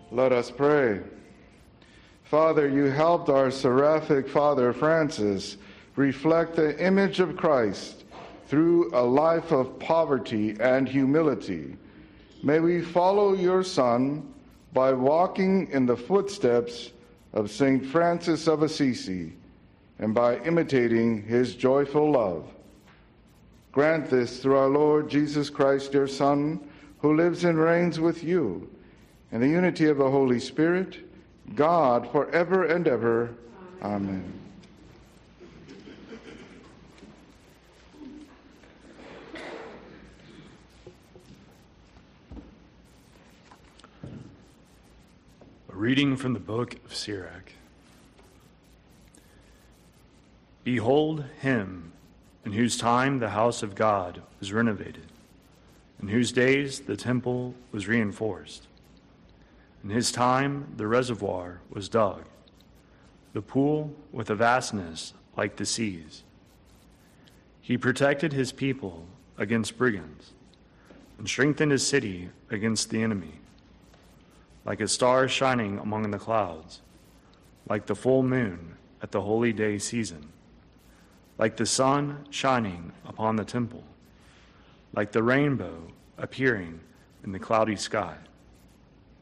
Let us pray. Father, you helped our seraphic Father Francis reflect the image of Christ through a life of poverty and humility. May we follow your Son by walking in the footsteps of St. Francis of Assisi and by imitating his joyful love. Grant this through our Lord Jesus Christ, your Son, who lives and reigns with you in the unity of the Holy Spirit, God, forever and ever. Amen. A reading from the book of Sirach. Behold him in whose time the house of God was renovated, in whose days the temple was reinforced. In his time the reservoir was dug, the pool with a vastness like the seas. He protected his people against brigands and strengthened his city against the enemy. Like a star shining among the clouds, like the full moon at the holy day season, like the sun shining upon the temple, like the rainbow appearing in the cloudy sky.